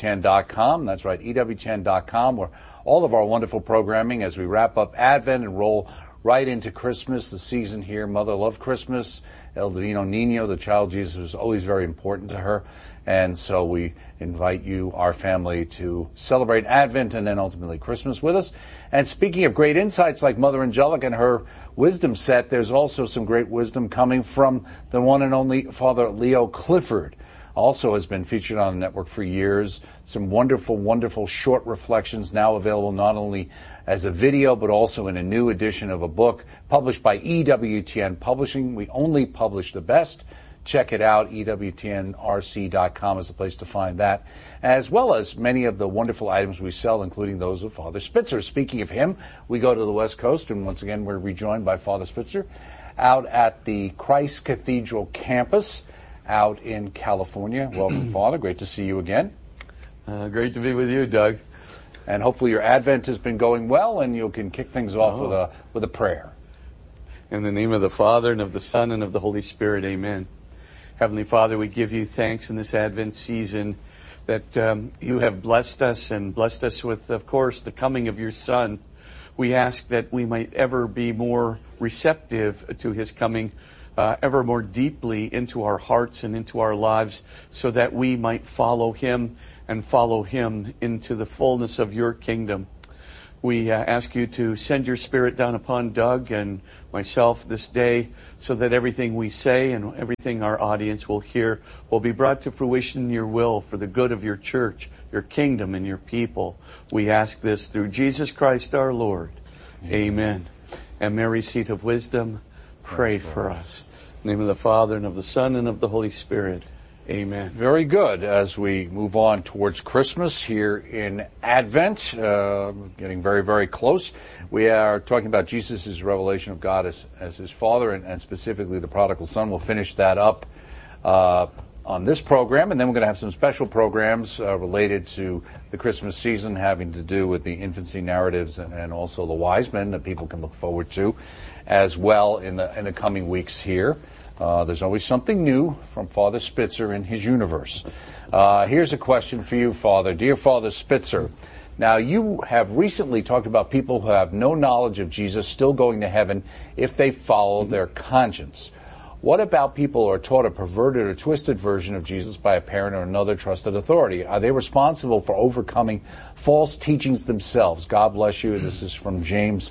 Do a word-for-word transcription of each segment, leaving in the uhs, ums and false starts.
ten dot com. That's right, E W ten dot com, where all of our wonderful programming as we wrap up Advent and roll right into Christmas, the season here. Mother loved Christmas. El Divino Niño, the child Jesus, was always very important to her. And so we invite you, our family, to celebrate Advent and then ultimately Christmas with us. And speaking of great insights like Mother Angelica and her wisdom set, there's also some great wisdom coming from the one and only Father Leo Clifford. Also has been featured on the network for years. Some wonderful, wonderful short reflections now available not only as a video, but also in a new edition of a book published by E W T N Publishing. We only publish the best. Check it out. E W T N R C dot com is the place to find that, as well as many of the wonderful items we sell, including those of Father Spitzer. Speaking of him, we go to the West Coast, and once again, we're rejoined by Father Spitzer out at the Christ Cathedral campus out in California. Welcome, Father. Great to see you again. Uh, great to be with you, Doug. And hopefully your Advent has been going well, and you can kick things off oh. with a with a prayer. In the name of the Father, and of the Son, and of the Holy Spirit, amen. Heavenly Father, we give you thanks in this Advent season that um, you have blessed us and blessed us with, of course, the coming of your Son. We ask that we might ever be more receptive to his coming, uh, ever more deeply into our hearts and into our lives, so that we might follow him and follow him into the fullness of your kingdom. We uh, ask you to send your Spirit down upon Doug and myself this day, so that everything we say and everything our audience will hear will be brought to fruition in your will for the good of your church, your kingdom, and your people. We ask this through Jesus Christ our Lord. Amen. Amen. And Mary, seat of wisdom, pray for us. In the name of the Father, and of the Son, and of the Holy Spirit. Amen. Very good. As we move on towards Christmas here in Advent, uh, getting very, very close, we are talking about Jesus' revelation of God as, as his Father, and, and specifically the prodigal son. We'll finish that up uh, on this program, and then we're going to have some special programs uh, related to the Christmas season, having to do with the infancy narratives and, and also the wise men that people can look forward to as well in the in the coming weeks here. Uh, there's always something new from Father Spitzer in his universe. Uh, here's a question for you, Father. Dear Father Spitzer, now you have recently talked about people who have no knowledge of Jesus still going to heaven if they follow their conscience. What about people who are taught a perverted or twisted version of Jesus by a parent or another trusted authority? Are they responsible for overcoming false teachings themselves? God bless you. This is from James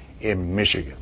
in Michigan.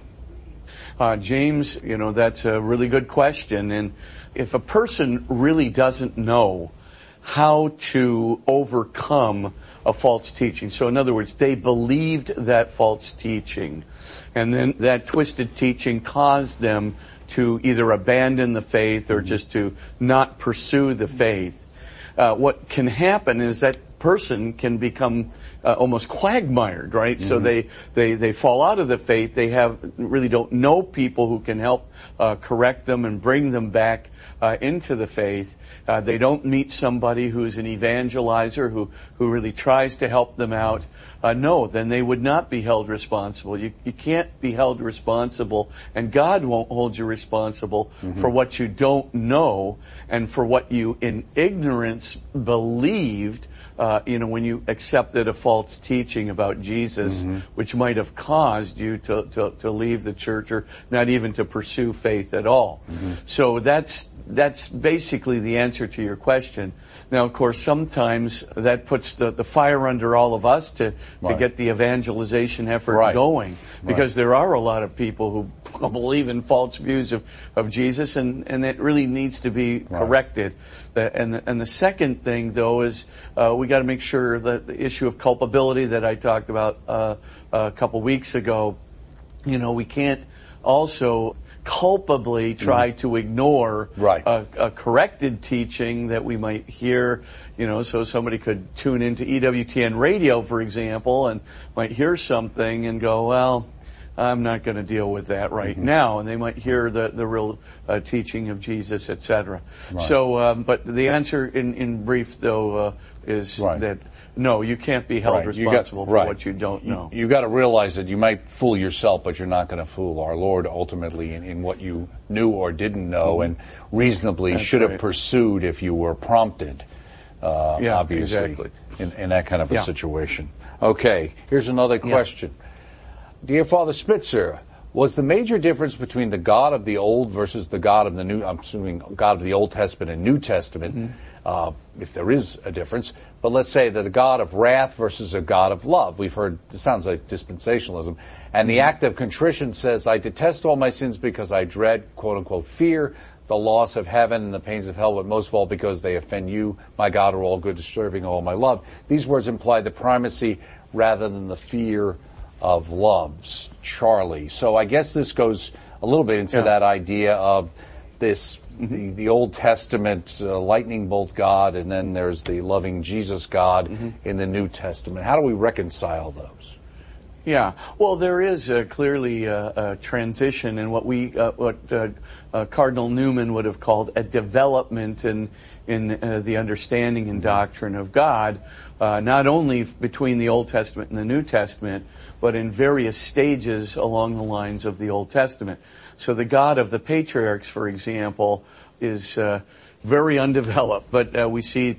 Uh, James, you know, that's a really good question. And if a person really doesn't know how to overcome a false teaching, so in other words, they believed that false teaching, and then that twisted teaching caused them to either abandon the faith or just to not pursue the faith, uh, what can happen is that person can become uh, almost quagmired, right? Mm-hmm. So they, they, they fall out of the faith. They have really don't know people who can help uh, correct them and bring them back uh, into the faith. Uh, they don't meet somebody who's an evangelizer who, who really tries to help them out. Uh, no, then they would not be held responsible. You, you can't be held responsible, and God won't hold you responsible mm-hmm. for what you don't know and for what you in ignorance believed. Uh, you know, when you accepted a false teaching about Jesus, mm-hmm. which might have caused you to, to, to leave the church or not even to pursue faith at all. Mm-hmm. So that's that's basically the answer to your question. Now, of course, sometimes that puts the, the fire under all of us to, right. to get the evangelization effort right. going, because right. there are a lot of people who believe in false views of, of Jesus, and, and it really needs to be right. corrected. The, and, the, and the second thing, though, is uh, we got to make sure that the issue of culpability that I talked about uh, a couple weeks ago, you know, we can't also culpably try mm. to ignore right. a, a corrected teaching that we might hear, you know, so somebody could tune into E W T N radio, for example, and might hear something and go, well, I'm not going to deal with that right mm-hmm. now. And they might hear the, the real uh, teaching of Jesus, et cetera. Right. So, um, but the answer in, in brief, though, uh, is right. that no, you can't be held right. responsible got, for right. what you don't know. You, you got to realize that you might fool yourself, but you're not going to fool our Lord ultimately in, in what you knew or didn't know, mm-hmm. and reasonably That's should right. have pursued if you were prompted. uh, yeah, obviously, exactly. in, in that kind of a yeah. situation. Okay, here's another question. Yeah. Dear Father Spitzer, was the major difference between the God of the Old versus the God of the New, I'm assuming God of the Old Testament and New Testament, mm-hmm. uh, if there is a difference, but let's say that a God of wrath versus a God of love. We've heard, this sounds like dispensationalism. And the act of contrition says, I detest all my sins because I dread, quote unquote, fear the loss of heaven and the pains of hell, but most of all because they offend you, my God, are all good, deserving all my love. These words imply the primacy rather than the fear of loves. Charlie. So I guess this goes a little bit into yeah. that idea of this, mm-hmm. the, the Old Testament uh, lightning bolt God, and then there's the loving Jesus God mm-hmm. in the New Testament. How do we reconcile those? Yeah, well, there is uh, clearly a, a transition in what we, uh, what uh, uh, Cardinal Newman would have called a development in in uh, the understanding and doctrine of God, uh, not only between the Old Testament and the New Testament, but in various stages along the lines of the Old Testament. So the God of the patriarchs, for example, is uh, very undeveloped, but uh, we see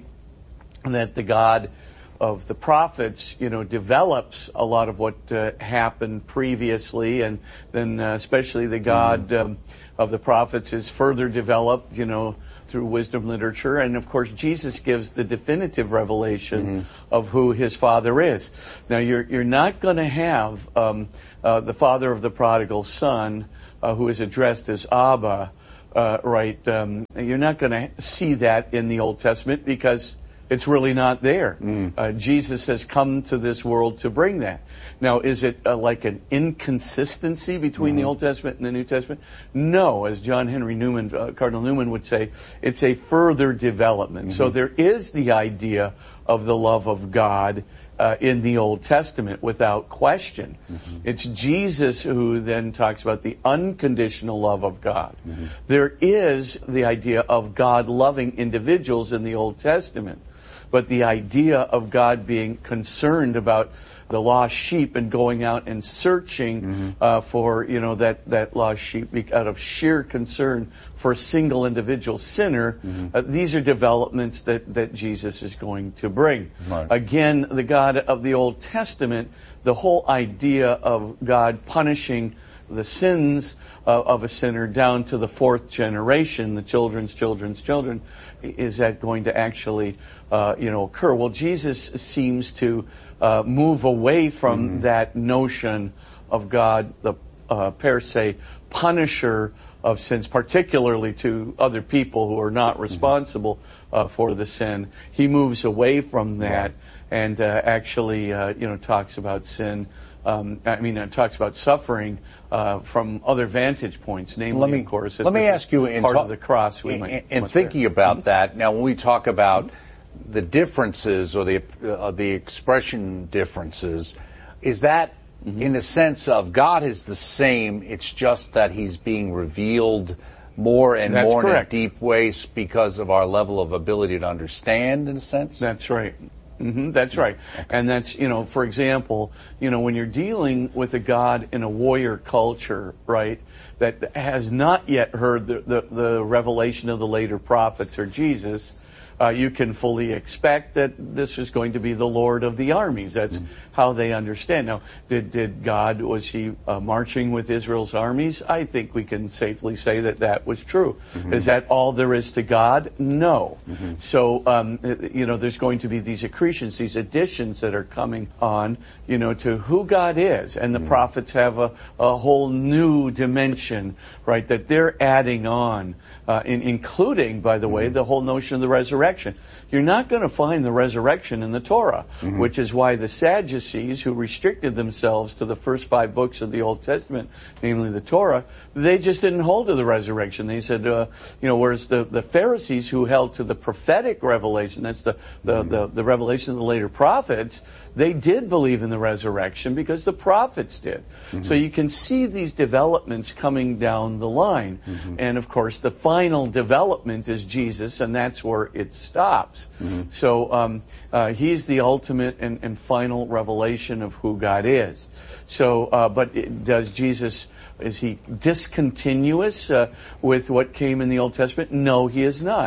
that the God of the prophets, you know, develops a lot of what uh, happened previously, and then uh, especially the God um, of the prophets is further developed, you know, through wisdom literature. And of course, Jesus gives the definitive revelation mm-hmm. of who his Father is. Now, you're you're not going to have um, uh, the Father of the prodigal son, uh, who is addressed as Abba, uh, right? Um, you're not going to see that in the Old Testament because it's really not there. Mm. Uh, Jesus has come to this world to bring that. Now, is it uh, like an inconsistency between mm-hmm. the Old Testament and the New Testament? No, as John Henry Newman, uh, Cardinal Newman would say, it's a further development. Mm-hmm. So there is the idea of the love of God uh, in the Old Testament without question. Mm-hmm. It's Jesus who then talks about the unconditional love of God. Mm-hmm. There is the idea of God loving individuals in the Old Testament. But the idea of God being concerned about the lost sheep and going out and searching mm-hmm. uh, for, you know, that, that lost sheep out of sheer concern for a single individual sinner, mm-hmm. uh, these are developments that, that Jesus is going to bring. Right. Again, the God of the Old Testament, the whole idea of God punishing the sins uh, of a sinner down to the fourth generation, the children's children's children, is that going to actually Uh, you know, occur? Well, Jesus seems to uh, move away from mm-hmm. that notion of God, the uh, per se punisher of sins, particularly to other people who are not responsible uh, for the sin. He moves away from that yeah. and uh, actually, uh, you know, talks about sin. Um, I mean, it talks about suffering uh, from other vantage points, namely, let me, of course, let me ask you, in part ta- of the cross. We in, might, in thinking there. about that, now when we talk about the differences or the uh, the expression differences, is that mm-hmm. in the sense of God is the same, it's just that he's being revealed more and That's more correct. in a deep ways because of our level of ability to understand, in a sense? That's right. Mm-hmm, that's right. Okay. And that's, you know, for example, you know, when you're dealing with a God in a warrior culture, right, that has not yet heard the, the, the revelation of the later prophets or Jesus, Uh, you can fully expect that this is going to be the Lord of the armies. That's mm. how they understand. Now, did, did God, was he uh, marching with Israel's armies? I think we can safely say that that was true. Mm-hmm. Is that all there is to God? No. Mm-hmm. So, um, you know, there's going to be these accretions, these additions that are coming on, you know, to who God is. And the mm. prophets have a, a whole new dimension, right, that they're adding on, uh, in, including, by the mm. way, the whole notion of the resurrection. You're not going to find the resurrection in the Torah, mm-hmm. which is why the Sadducees, who restricted themselves to the first five books of the Old Testament, namely the Torah, they just didn't hold to the resurrection. They said, uh, you know, whereas the, the Pharisees, who held to the prophetic revelation, that's the, the, mm-hmm. the, the revelation of the later prophets, they did believe in the resurrection because the prophets did. Mm-hmm. So you can see these developments coming down the line. Mm-hmm. And of course, the final development is Jesus, and that's where it's stops. Mm-hmm. So um, uh, he's the ultimate and, and final revelation of who God is. So, uh, but it, does Jesus, is he discontinuous uh, with what came in the Old Testament? No, he is not.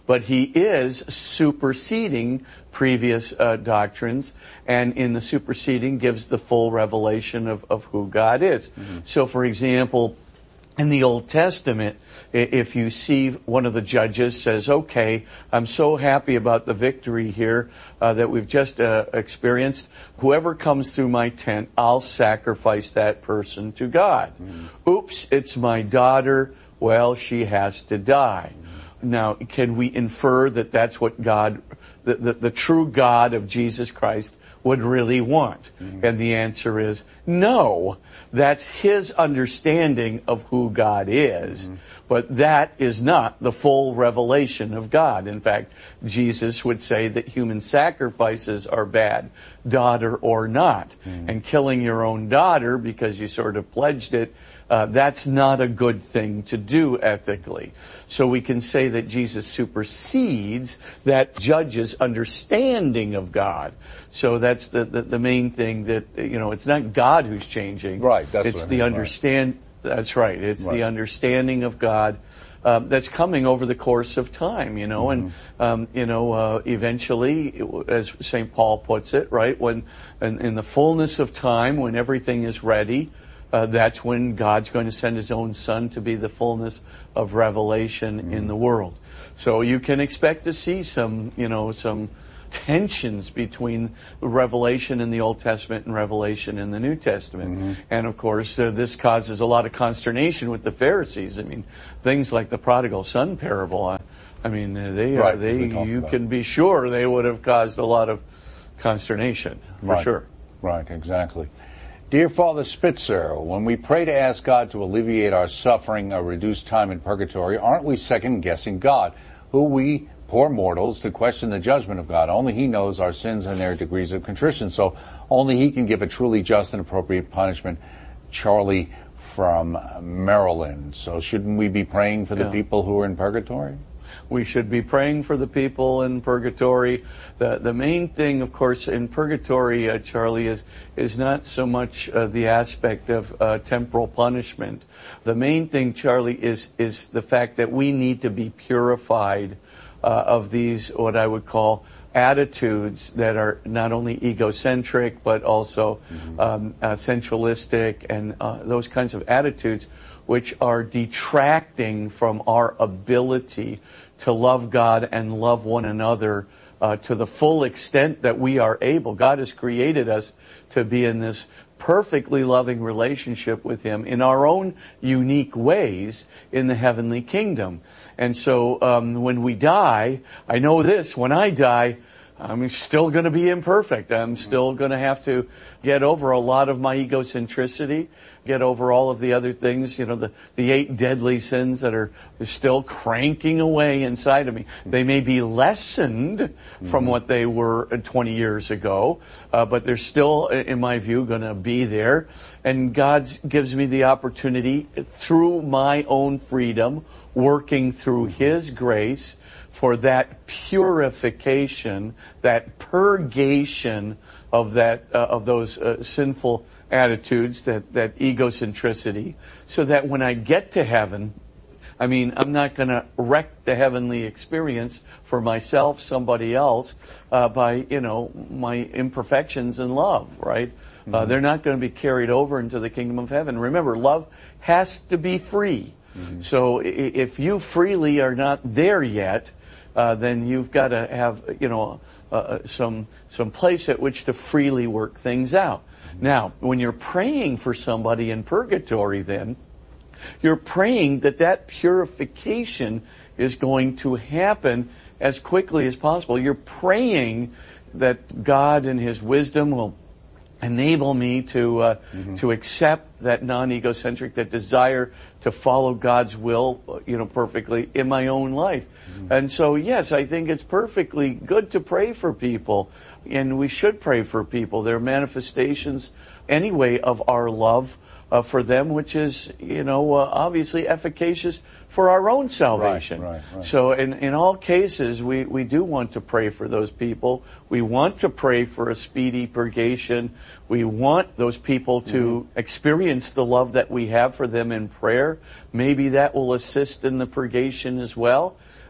but he is superseding previous uh, doctrines, and in the superseding gives the full revelation of, of who God is. Mm-hmm. So, for example, in the Old Testament, if you see one of the judges says, okay, I'm so happy about the victory here uh, that we've just uh, experienced. Whoever comes through my tent, I'll sacrifice that person to God. Mm-hmm. Oops, it's my daughter. Well, she has to die. Mm-hmm. Now, can we infer that that's what God, the, the, the true God of Jesus Christ would really want? Mm-hmm. And the answer is no. That's his understanding of who God is. Mm-hmm. But that is not the full revelation of God. In fact, Jesus would say that human sacrifices are bad, daughter or not. Mm-hmm. And killing your own daughter because you sort of pledged it, uh, that's not a good thing to do ethically. So we can say that Jesus supersedes that judge's understanding of God. So that's the, the, the main thing that, you know, it's not God who's changing. Right, that's it's what I the mean, understand. Right. That's right. It's right. the understanding of God um, that's coming over the course of time, you know, mm-hmm. and um, you know, uh, eventually, as Saint Paul puts it, right, when in, in the fullness of time, when everything is ready, uh, that's when God's going to send His own Son to be the fullness of revelation mm-hmm. in the world. So you can expect to see some, you know, some tensions between Revelation in the Old Testament and Revelation in the New Testament. Mm-hmm. And of course, uh, this causes a lot of consternation with the Pharisees. I mean, things like the prodigal son parable, I, I mean, uh, they, right, are, they you about. can be sure they would have caused a lot of consternation, for right. sure. Right, exactly. Dear Father Spitzer, when we pray to ask God to alleviate our suffering or reduce time in purgatory, aren't we second-guessing God, who we poor mortals to question the judgment of God? Only He knows our sins and their degrees of contrition, so only He can give a truly just and appropriate punishment. Charlie from Maryland. So shouldn't we be praying for the yeah. people who are in purgatory? We should be praying for the people in purgatory. The the main thing, of course, in purgatory, uh, Charlie, is is not so much uh, the aspect of uh, temporal punishment. The main thing, Charlie, is is the fact that we need to be purified Uh, of these, what I would call, attitudes that are not only egocentric, but also mm-hmm. um, uh, sensualistic, and uh, those kinds of attitudes which are detracting from our ability to love God and love one another uh, to the full extent that we are able. God has created us to be in this perfectly loving relationship with Him in our own unique ways in the heavenly kingdom. And so um, when we die, I know this, when I die, I'm still going to be imperfect. I'm still going to have to get over a lot of my egocentricity, get over all of the other things, you know, the, the eight deadly sins that are still cranking away inside of me. They may be lessened mm-hmm. from what they were twenty years ago, uh, but they're still, in my view, going to be there. And God gives me the opportunity, through my own freedom, working through His grace, for that purification, that purgation of that uh, of those uh, sinful attitudes, that that egocentricity, so that when I get to heaven, I mean, I'm not going to wreck the heavenly experience for myself, somebody else, uh, by, you know, my imperfections in love, right? Mm-hmm. Uh, they're not going to be carried over into the kingdom of heaven. Remember, love has to be free. Mm-hmm. So if you freely are not there yet, uh, then you've got to have, you know, uh, some some place at which to freely work things out. Mm-hmm. Now, when you're praying for somebody in purgatory, then you're praying that that purification is going to happen as quickly as possible. You're praying that God in His wisdom will enable me to uh, mm-hmm. to accept that non-egocentric, that desire to follow God's will, you know, perfectly in my own life. Mm-hmm. And so, yes, I think it's perfectly good to pray for people, and we should pray for people. They're manifestations, anyway, of our love uh, for them, which is, you know, uh, obviously efficacious for our own salvation. Right, right, right. So in, in all cases, we, we do want to pray for those people. We want to pray for a speedy purgation. We want those people to mm-hmm. experience the love that we have for them in prayer. Maybe that will assist in the purgation as well.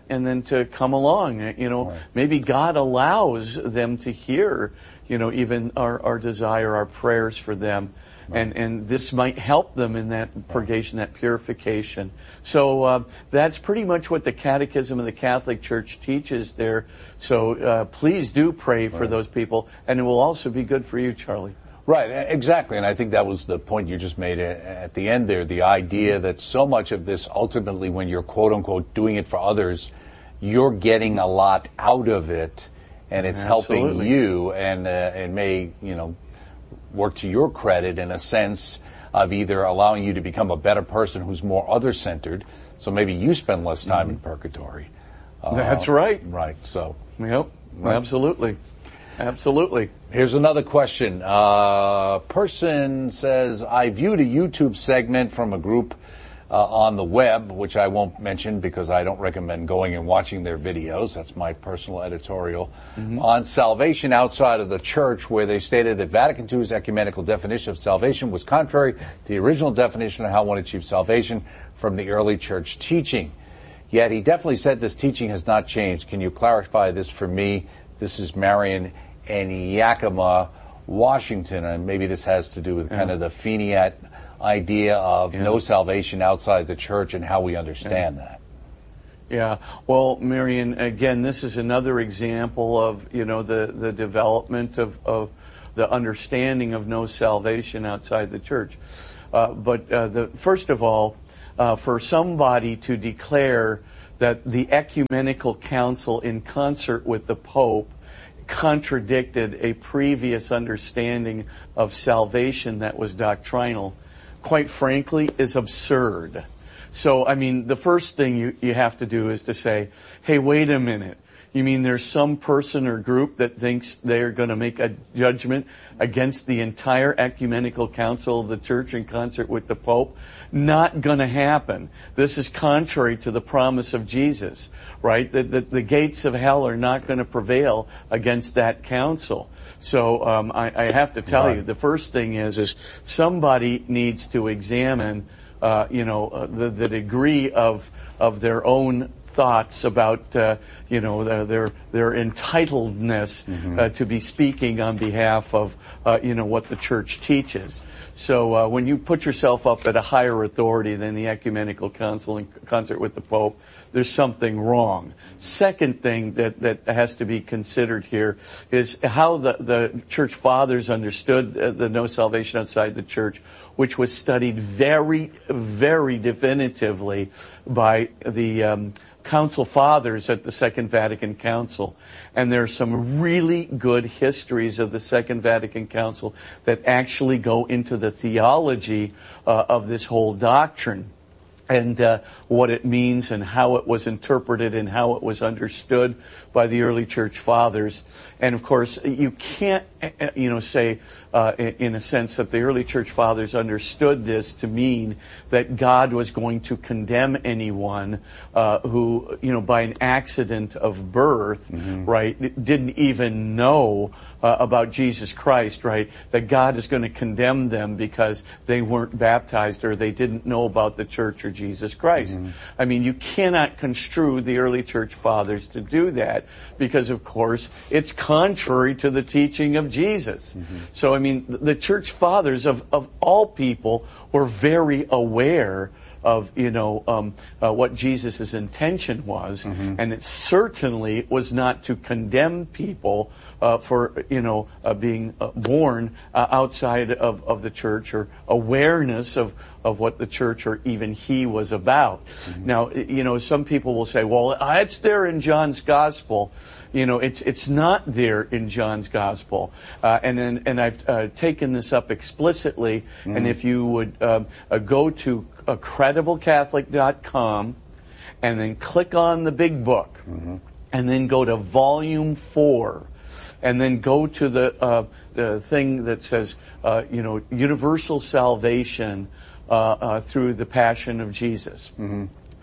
and then to come along. You know, right. Maybe God allows them to hear, you know, even our, our desire, our prayers for them. Right. And, and this might help them in that purgation, that purification. So uh, that's pretty much what the Catechism of the Catholic Church teaches there. So uh, please do pray for right. those people, and it will also be good for you, Charlie. Right, exactly. And I think that was the point you just made at the end there, the idea that so much of this ultimately, when you're quote-unquote doing it for others, you're getting a lot out of it, and it's Absolutely. helping you, and uh, it may, you know, work to your credit in a sense of either allowing you to become a better person who's more other-centered, so maybe you spend less time mm-hmm. in purgatory. Uh, That's right. Right, so. Yep, right. Absolutely. Absolutely. Here's another question. Uh, person says, I viewed a YouTube segment from a group uh, on the web, which I won't mention because I don't recommend going and watching their videos. That's my personal editorial. Mm-hmm. On salvation outside of the church, where they stated that Vatican two's ecumenical definition of salvation was contrary to the original definition of how one achieved salvation from the early church teaching. Yet he definitely said this teaching has not changed. Can you clarify this for me? This is Marion in Yakima, Washington, and maybe this has to do with yeah. kind of the Feniate idea of yeah. no salvation outside the church and how we understand yeah. that. Yeah. Well, Marion, again, this is another example of, you know, the, the development of, of the understanding of no salvation outside the church. Uh, but uh, the first of all, uh, for somebody to declare that the ecumenical council in concert with the Pope contradicted a previous understanding of salvation that was doctrinal, quite frankly, is absurd. So, I mean, the first thing you, you have to do is to say, hey, wait a minute. You mean there's some person or group that thinks they're going to make a judgment against the entire ecumenical council of the church in concert with the Pope? Not going to happen. This is contrary to the promise of Jesus, right? That the, the gates of hell are not going to prevail against that council. So um, I, I have to tell right. you, the first thing is, is somebody needs to examine, uh, you know, uh, the, the degree of of their own thoughts about, uh, you know, their their, their entitledness mm-hmm. uh, to be speaking on behalf of, uh, you know, what the church teaches. So uh, when you put yourself up at a higher authority than the ecumenical council in concert with the Pope, there's something wrong. Second thing that, that has to be considered here is how the, the church fathers understood uh, the no salvation outside the church, which was studied very, very definitively by the um, Council Fathers at the Second Vatican Council. And there are some really good histories of the Second Vatican Council that actually go into the theology uh, of this whole doctrine, and uh, what it means and how it was interpreted and how it was understood by the early church fathers. And of course, you can't, you know, say uh, in a sense that the early church fathers understood this to mean that God was going to condemn anyone uh, who, you know, by an accident of birth, mm-hmm. right, didn't even know uh, about Jesus Christ, right, that God is going to condemn them because they weren't baptized or they didn't know about the church or Jesus Christ. Mm-hmm. I mean, you cannot construe the early church fathers to do that because, of course, it's contrary to the teaching of Jesus. Mm-hmm. So, I mean, the church fathers of, of all people were very aware of, you know, um, uh, what Jesus' intention was, mm-hmm. and it certainly was not to condemn people uh, for, you know, uh, being uh, born uh, outside of, of the church or awareness of, of what the church or even he was about. Mm-hmm. Now, you know, some people will say, well, it's there in John's Gospel. You know, it's it's not there in John's Gospel, uh, and and, and I've uh, taken this up explicitly. Mm-hmm. And if you would um, uh, go to uh, credible catholic dot com, and then click on the big book, mm-hmm. and then go to volume four, and then go to the uh, the thing that says, uh, you know, universal salvation uh, uh, through the passion of Jesus. Mm-hmm.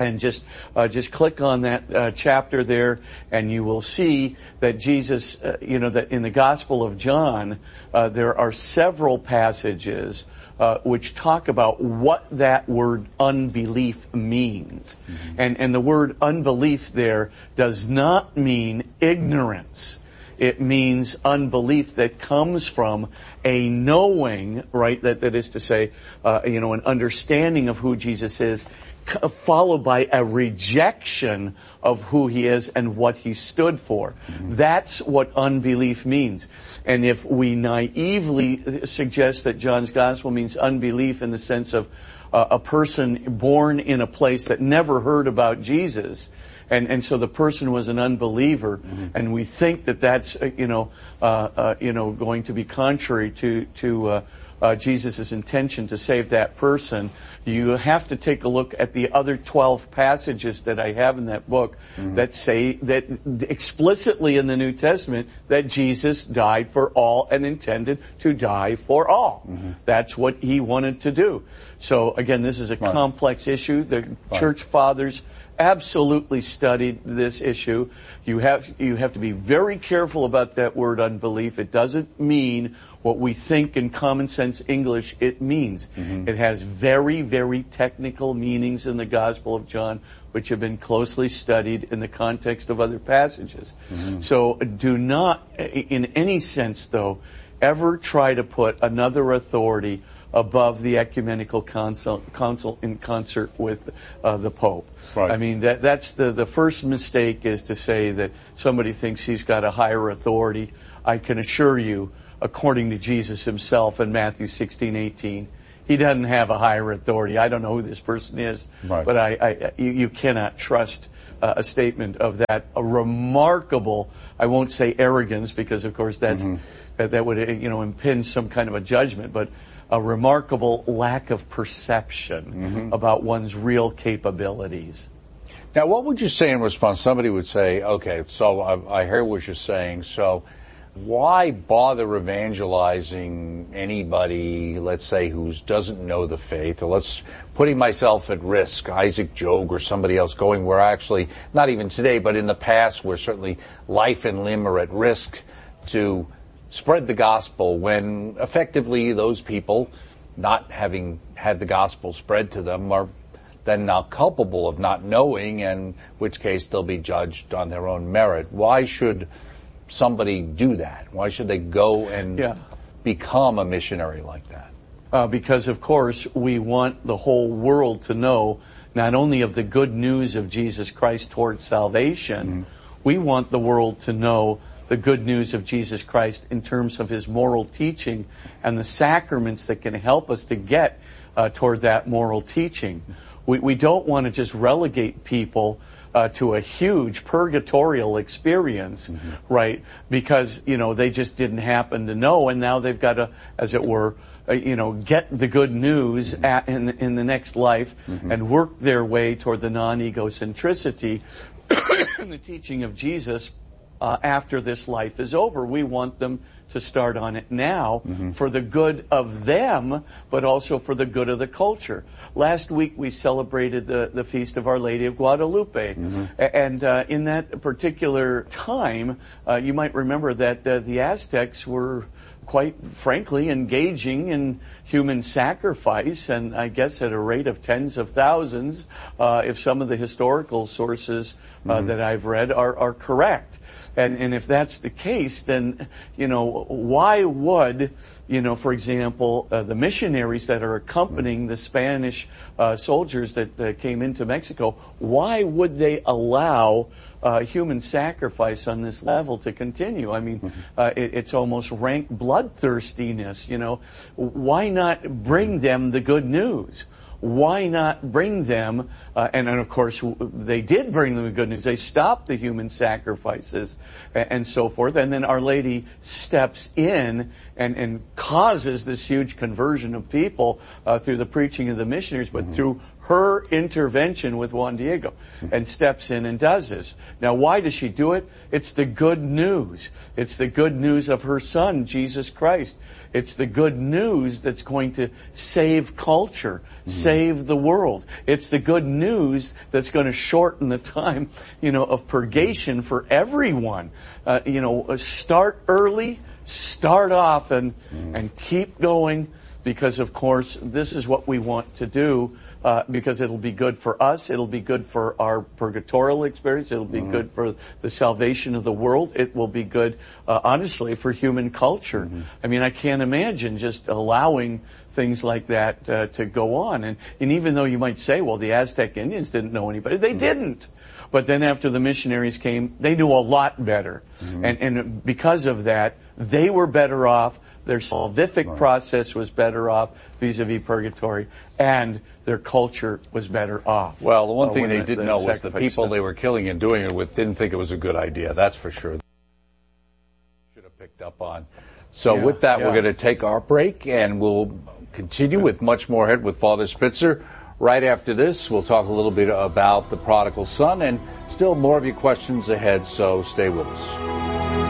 And just uh, just click on that uh, chapter there, and you will see that Jesus, uh, you know, that in the Gospel of John, uh, there are several passages uh, which talk about what that word unbelief means. Mm-hmm. And, and the word unbelief there does not mean ignorance. It means unbelief that comes from a knowing, right, that, that is to say, uh, you know, an understanding of who Jesus is, followed by a rejection of who he is and what he stood for. Mm-hmm. That's what unbelief means. And if we naively suggest that John's gospel means unbelief in the sense of uh, a person born in a place that never heard about Jesus, and and so the person was an unbeliever, mm-hmm. and we think that that's uh, you know uh, uh, you know going to be contrary to to uh, uh, Jesus' intention to save that person, you have to take a look at the other twelve passages that I have in that book mm-hmm. that say that explicitly in the New Testament that Jesus died for all and intended to die for all. Mm-hmm. That's what he wanted to do. So again, this is a right. complex issue. The right. church fathers absolutely studied this issue. You have you have to be very careful about that word unbelief. It doesn't mean what we think in common sense English it means. Mm-hmm. It has very, very technical meanings in the Gospel of John, which have been closely studied in the context of other passages. Mm-hmm. So do not, in any sense though, ever try to put another authority above the ecumenical council, council in concert with uh, the Pope. Right. I mean, that that's the, the first mistake is to say that somebody thinks he's got a higher authority. I can assure you, according to Jesus himself in Matthew sixteen eighteen, he doesn't have a higher authority. I don't know who this person is, right. but I, I you, you cannot trust uh, a statement of that. A remarkable, I won't say arrogance, because of course that's mm-hmm. that, that would you know impinge some kind of a judgment, but a remarkable lack of perception mm-hmm. about one's real capabilities. Now, what would you say in response? Somebody would say, okay, so I, I hear what you're saying, so why bother evangelizing anybody, let's say, who doesn't know the faith, or let's putting myself at risk, Isaac Jogues or somebody else going where actually, not even today, but in the past, where certainly life and limb are at risk to spread the gospel, when effectively those people, not having had the gospel spread to them, are then now culpable of not knowing, in which case they'll be judged on their own merit. Why should somebody do that? Why should they go and yeah. become a missionary like that? Uh, because, of course, we want the whole world to know not only of the good news of Jesus Christ towards salvation, mm-hmm. we want the world to know the good news of Jesus Christ in terms of his moral teaching and the sacraments that can help us to get uh, toward that moral teaching. We, we don't want to just relegate people uh, to a huge purgatorial experience, mm-hmm. right? Because, you know, they just didn't happen to know, and now they've got to, as it were, uh, you know, get the good news mm-hmm. at, in, in the next life mm-hmm. and work their way toward the non-egocentricity in the teaching of Jesus uh, after this life is over. We want them to start on it now mm-hmm. for the good of them, but also for the good of the culture. Last week we celebrated the, the feast of Our Lady of Guadalupe. Mm-hmm. And uh, in that particular time, uh, you might remember that uh, the Aztecs were quite frankly engaging in human sacrifice, and I guess at a rate of tens of thousands, uh, if some of the historical sources uh, mm-hmm. that I've read are, are correct. And, and if that's the case, then, you know, why would, you know, for example, uh, the missionaries that are accompanying the Spanish uh, soldiers that uh, came into Mexico, why would they allow uh, human sacrifice on this level to continue? I mean, uh, it, it's almost rank bloodthirstiness, you know. Why not bring them the good news? Why not bring them, uh, and, and of course they did bring them the good news. They stopped the human sacrifices and, and so forth. And then Our Lady steps in and, and causes this huge conversion of people uh, through the preaching of the missionaries, but mm-hmm. through her intervention with Juan Diego and steps in and does this. Now, why does she do it? It's the good news. It's the good news of her son, Jesus Christ. It's the good news that's going to save culture, mm-hmm. save the world. It's the good news that's going to shorten the time, you know, of purgation for everyone. Uh, you know, start early, start often, mm-hmm. and keep going. Because, of course, this is what we want to do, uh, because it'll be good for us, it'll be good for our purgatorial experience, it'll be mm-hmm. good for the salvation of the world, it will be good, uh, honestly, for human culture. Mm-hmm. I mean, I can't imagine just allowing things like that uh, to go on. And, and even though you might say, well, the Aztec Indians didn't know anybody, they mm-hmm. didn't. But then after the missionaries came, they knew a lot better. Mm-hmm. And, and because of that, they were better off. Their salvific right. process was better off vis-a-vis purgatory, and their culture was better off. Well, the one uh, thing they the, didn't the know was the people stuff. they were killing and doing it with didn't think it was a good idea. That's for sure. Should have picked up on. So yeah, with that, yeah. we're going to take our break, and we'll continue with much more ahead with Father Spitzer. Right after this, we'll talk a little bit about the prodigal son, and still more of your questions ahead, so stay with us.